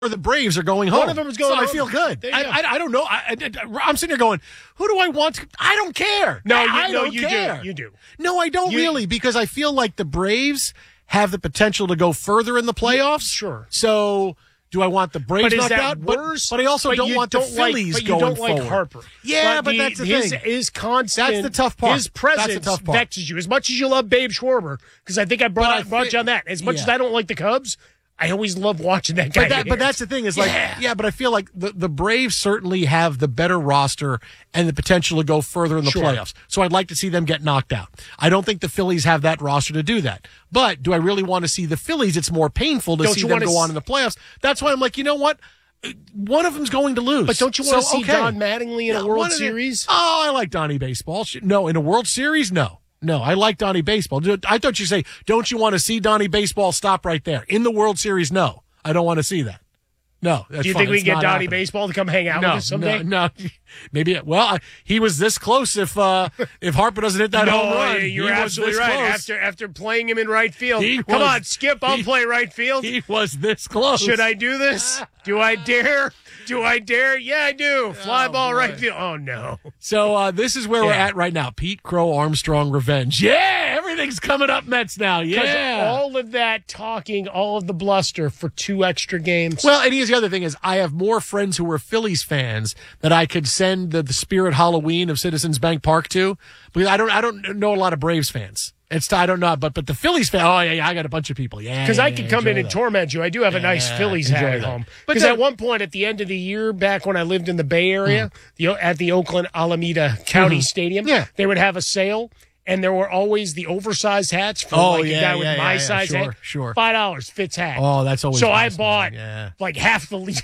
or the Braves are going home. One of them is going home. I feel good. There you go. I don't know. I'm sitting there going, who do I want to? I don't care. No, I don't you care. do. You do. No, I don't really, because I feel like the Braves have the potential to go further in the playoffs. Sure. So do I want the Braves knocked out? Worse? But I also don't want the Phillies but you going don't forward. like Harper. Yeah, but that's the thing. His constant. That's the tough part. His presence That's the tough part. vexes you as much as you love Babe Schwarber. Because I think I brought you on that. As much as I don't like the Cubs, I always love watching that guy. But that's the thing is but I feel like the Braves certainly have the better roster and the potential to go further in the playoffs. So I'd like to see them get knocked out. I don't think the Phillies have that roster to do that. But do I really want to see the Phillies? It's more painful to see them go on in the playoffs. That's why I'm like, you know what? One of them's going to lose. But don't you want to see Don Mattingly in a World Series? Oh, I like Donnie Baseball. No, in a World Series, no. No, I like Donnie Baseball. I thought you say, don't you want to see Donnie Baseball? Stop right there. In the World Series, no. I don't want to see that. No, that's Do you fine. think we It's can get not Donnie happening. Baseball to come hang out with us someday? No. Maybe. He was this close. If Harper doesn't hit that home run, you're absolutely right. Close. After playing him in right field, come on, Skip. I'll play right field. He was this close. Should I do this? Do I dare? Do I dare? Yeah, I do. Fly ball right field. Oh no. So this is where we're at right now. Pete Crow Armstrong revenge. Yeah, everything's coming up Mets now. Yeah, all of that talking, all of the bluster for 2 extra games. Well, and here's the other thing is I have more friends who are Phillies fans that I could send the Spirit Halloween of Citizens Bank Park to, because I don't know a lot of Braves fans. I don't know, but the Phillies fan. Oh yeah, I got a bunch of people. Yeah, because I could come in and torment you. I do have a nice Phillies hat at home. Because at one point, at the end of the year, back when I lived in the Bay Area, at the Oakland Alameda County Stadium, they would have a sale. And there were always the oversized hats for a guy with my size hat. Sure. $5 fits hat. Oh, that's always so nice, I bought like half the league.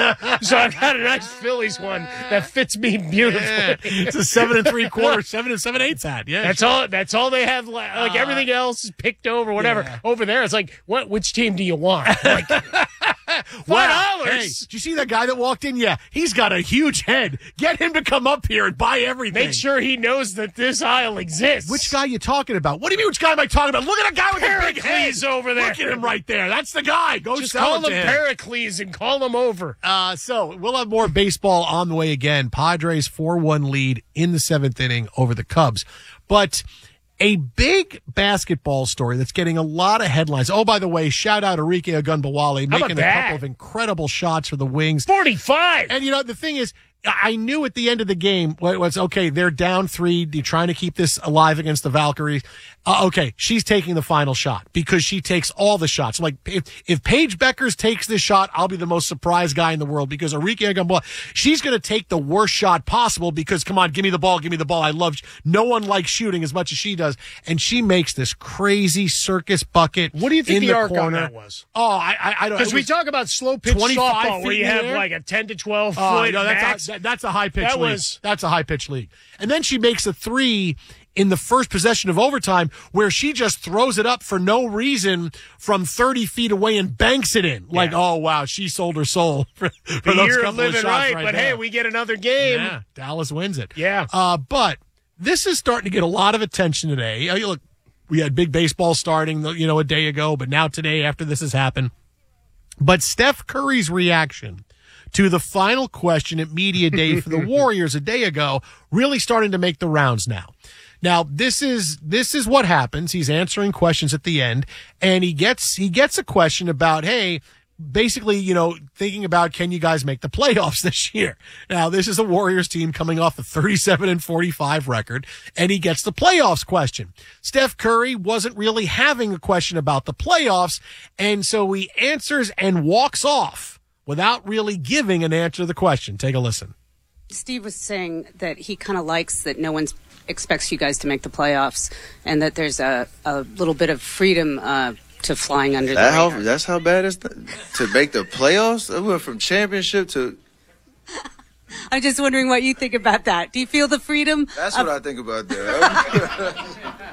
So I've got a nice Phillies one that fits me beautifully. Yeah. It's a 7 3/4, 7 7/8 hat. Yeah, that's all they have. Like everything else is picked over, whatever. Yeah. Over there, it's like, which team do you want? Like, $5. Hey, did you see that guy that walked in? Yeah, he's got a huge head. Get him to come up here and buy everything. Make sure he knows that this aisle exists. Which guy you talking about? What do you mean, which guy am I talking about? Look at a guy with a big head over there. Look at him right there. That's the guy. Go just sell call it to him him. Pericles and call him over. So we'll have more baseball on the way again. Padres 4-1 lead in the 7th inning over the Cubs. But a big basketball story that's getting a lot of headlines. Oh, by the way, shout out Arike Ogunbowale making a couple of incredible shots for the Wings. 45! And, the thing is, I knew at the end of the game was okay. They're down 3. They're trying to keep this alive against the Valkyries. Okay, she's taking the final shot because she takes all the shots. Like if Paige Beckers takes this shot, I'll be the most surprised guy in the world because Arike Ogunbowale, she's going to take the worst shot possible because come on, give me the ball. No one likes shooting as much as she does, and she makes this crazy circus bucket. What do you think in the arc corner. on that was? Oh, I don't. Because we talk about slow pitch softball where you have like a 10 to 12 foot max. That's a high pitch league. That's a high pitch league. And then she makes a 3 in the first possession of overtime where she just throws it up for no reason from 30 feet away and banks it in. Like, oh, wow, she sold her soul for those couple of shots right. But hey, we get another game. Yeah, Dallas wins it. Yeah. But this is starting to get a lot of attention today. Look, we had big baseball starting, a day ago, but now today after this has happened. But Steph Curry's reaction to the final question at Media Day for the Warriors a day ago really starting to make the rounds now. Now, this is what happens. He's answering questions at the end, and he gets a question about, hey, basically, thinking about, can you guys make the playoffs this year? Now, this is a Warriors team coming off a 37-45 record, and he gets the playoffs question. Steph Curry wasn't really having a question about the playoffs, and so he answers and walks off without really giving an answer to the question. Take a listen. Steve was saying that he kind of likes that no one expects you guys to make the playoffs and that there's a little bit of freedom to flying under the radar. That's how bad it's to make the playoffs? I went from championship to... I'm just wondering what you think about that. Do you feel the freedom? That's what I think about that.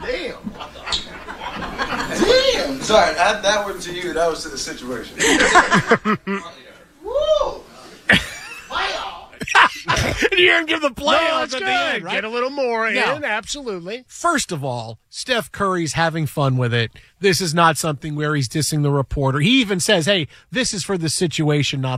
Damn. Sorry, that wasn't to you. That was to the situation. Woo! And the year and give the playoffs at the end, right? Get a little more in, absolutely. First of all, Steph Curry's having fun with it. This is not something where he's dissing the reporter. He even says, hey, this is for the situation, not